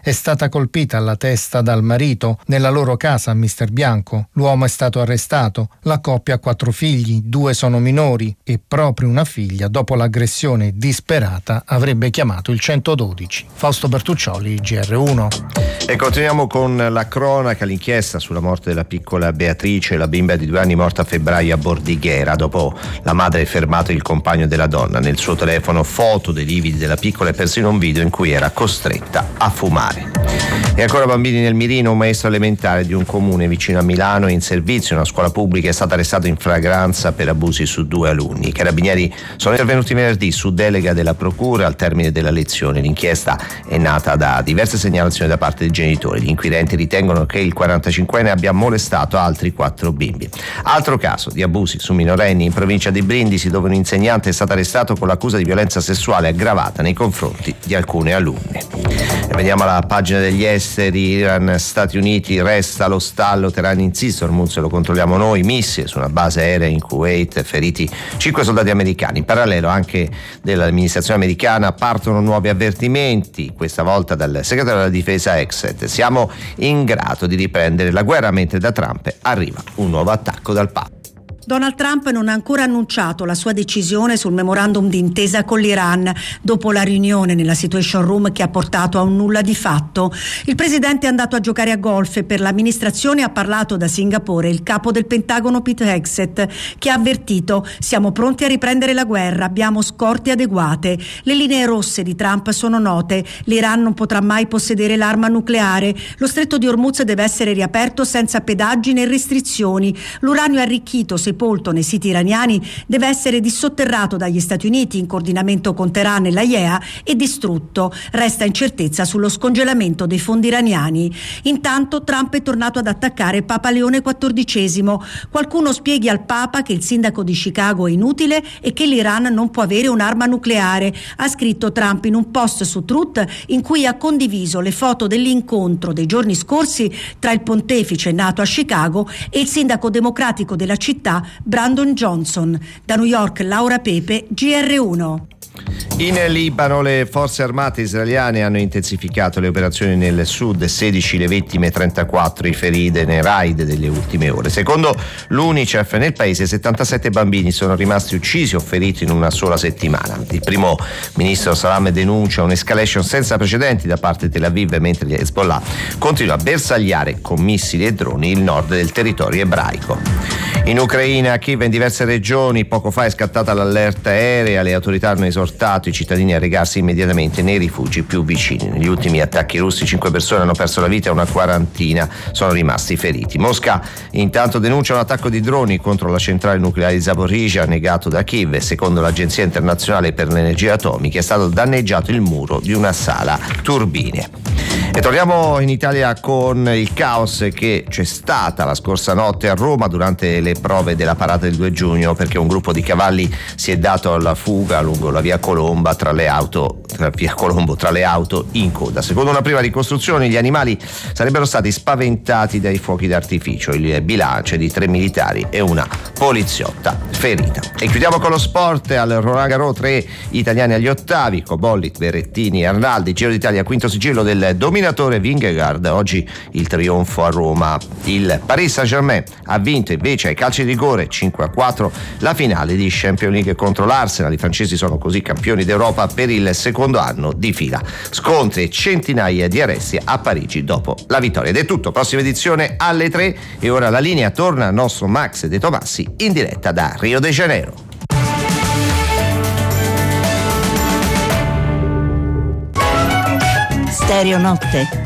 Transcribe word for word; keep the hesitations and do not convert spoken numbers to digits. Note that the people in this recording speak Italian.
è stata colpita alla testa dal marito nella loro casa a Mister Bianco. L'uomo è stato arrestato. La coppia ha quattro figli, due sono minori e proprio una figlia, dopo l'aggressione disperata, avrebbe chiamato il centododici. Fausto Bertuccioli, G R uno. E continuiamo con la cronaca, l'inchiesta sulla morte della piccola Beatrice, la bimba di due anni morta a febbraio a Bordighera. Dopo la madre ha fermato il compagno della donna. Nel suo telefono foto dei lividi della piccola e persino un video in cui era costretta a fumare. E ancora bambini nel mirino, un maestro elementare di un comune vicino a Milano in servizio in una scuola pubblica è stato arrestato in flagranza per abusi su due alunni. I carabinieri sono intervenuti venerdì su delega della procura al termine della lezione. L'inchiesta è nata da diverse segnalazioni da parte dei genitori. Gli inquirenti ritengono che il quarantacinquenne abbia molestato altri quattro bimbi. Altro caso di abusi su minorenni in provincia di Brindisi, dove un insegnante è stato arrestato con l'accusa di violenza sessuale aggravata nei confronti di alcune alunne. E vediamo la pagina degli esteri. Iran, Stati Uniti, resta lo stallo, Teheran insiste, Hormuz lo controlliamo noi, missili su una base aerea in Kuwait, feriti cinque soldati americani. In parallelo anche dell'amministrazione americana partono nuovi avvertimenti, questa volta dal segretario della difesa Exet. Siamo in grado di riprendere la guerra, mentre da Trump arriva un nuovo attacco dal Papa. Donald Trump non ha ancora annunciato la sua decisione sul memorandum d'intesa con l'Iran dopo la riunione nella Situation Room che ha portato a un nulla di fatto. Il presidente è andato a giocare a golf e per l'amministrazione ha parlato da Singapore il capo del Pentagono Pete Hegseth, che ha avvertito: siamo pronti a riprendere la guerra, abbiamo scorte adeguate. Le linee rosse di Trump sono note, l'Iran non potrà mai possedere l'arma nucleare, lo stretto di Hormuz deve essere riaperto senza pedaggi né restrizioni, l'uranio arricchito sepolto nei siti iraniani deve essere dissotterrato dagli Stati Uniti in coordinamento con Teheran e l'A I E A e distrutto. Resta incertezza sullo scongelamento dei fondi iraniani. Intanto Trump è tornato ad attaccare Papa Leone quattordicesimo. Qualcuno spieghi al Papa che il sindaco di Chicago è inutile e che l'Iran non può avere un'arma nucleare, ha scritto Trump in un post su Truth in cui ha condiviso le foto dell'incontro dei giorni scorsi tra il pontefice nato a Chicago e il sindaco democratico della città Brandon Johnson. Da New York, Laura Pepe, G R uno. In Libano le forze armate israeliane hanno intensificato le operazioni nel sud, sedici le vittime, trentaquattro i feriti nei raid delle ultime ore. Secondo l'UNICEF nel paese settantasette bambini sono rimasti uccisi o feriti in una sola settimana. Il primo ministro Salam denuncia un'escalation senza precedenti da parte di Tel Aviv, mentre gli Hezbollah continua a bersagliare con missili e droni il nord del territorio ebraico. In Ucraina, a Kiev, in diverse regioni, poco fa è scattata l'allerta aerea. Le autorità hanno esortato i cittadini a recarsi immediatamente nei rifugi più vicini. Negli ultimi attacchi russi cinque persone hanno perso la vita e una quarantina sono rimasti feriti. Mosca intanto denuncia un attacco di droni contro la centrale nucleare di Zaporizhzhia negato da Kiev. Secondo l'Agenzia Internazionale per l'Energia Atomica è stato danneggiato il muro di una sala turbine. E torniamo in Italia con il caos che c'è stata la scorsa notte a Roma durante le prove della parata del due giugno, perché un gruppo di cavalli si è dato alla fuga lungo la via Colomba tra le auto tra via Colombo tra le auto in coda. Secondo una prima ricostruzione gli animali sarebbero stati spaventati dai fuochi d'artificio. Il bilancio è di tre militari e una poliziotta ferita. E chiudiamo con lo sport. Al Roland Garros tre italiani agli ottavi: Cobolli, Berrettini e Arnaldi. Giro d'Italia, quinto sigillo del dominatore Vingegaard. Oggi il trionfo a Roma. Il Paris Saint-Germain ha vinto invece ai calci di rigore cinque a quattro la finale di Champions League contro l'Arsenal. I francesi sono così campioni d'Europa per il secondo anno di fila. Scontri e centinaia di arresti a Parigi dopo la vittoria. Ed è tutto, prossima edizione alle tre e ora la linea torna al nostro Max De Tomassi in diretta da Rio de Janeiro. Stereo Notte.